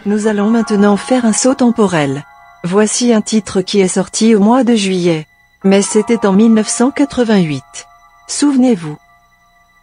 Nous allons maintenant faire un saut temporel. Voici un titre qui est sorti au mois de juillet. Mais c'était en 1988. Souvenez-vous.